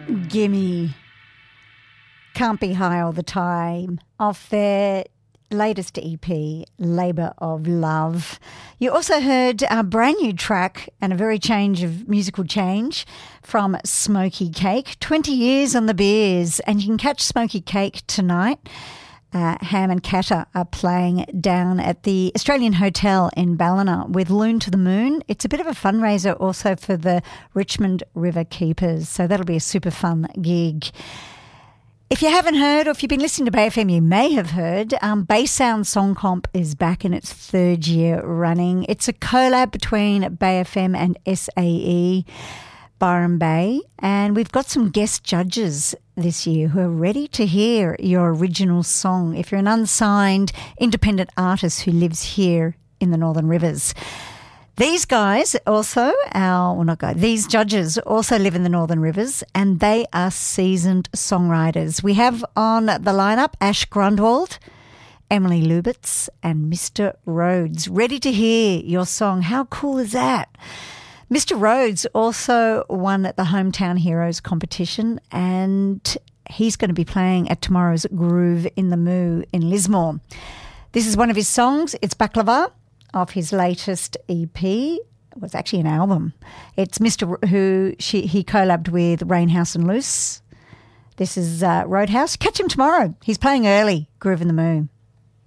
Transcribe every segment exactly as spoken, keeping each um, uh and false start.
Gimme. Can't Be High All the Time, off their latest E P, Labour of Love. You also heard a brand new track and a very change of musical change from Smoky Cake, twenty years on the beers, and you can catch Smoky Cake tonight. Uh, Ham and Katter are playing down at the Australian Hotel in Ballina with Loon to the Moon. It's a bit of a fundraiser also for the Richmond River Keepers, so that'll be a super fun gig. If you haven't heard, or if you've been listening to Bay F M, you may have heard, um, Bay Sound Song Comp is back in its third year running. It's a collab between Bay F M and S A E, Byron Bay, and we've got some guest judges this year who are ready to hear your original song if you're an unsigned independent artist who lives here in the Northern Rivers. These guys also, our, well not guys, these judges also live in the Northern Rivers, and they are seasoned songwriters. We have on the lineup Ash Grundwald, Emily Lubitz and Mister Rhodes, ready to hear your song. How cool is that? Mister Rhodes also won at the Hometown Heroes competition, and he's going to be playing at tomorrow's Groove in the Moo in Lismore. This is one of his songs. It's Baklava off his latest E P. It was actually an album. It's Mister R- who she, he collabed with Rainhouse and Loose. This is uh, Roadhouse. Catch him tomorrow. He's playing early, Groove in the Moo.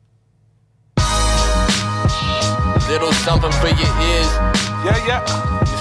Little something for your ears. Yeah, yeah.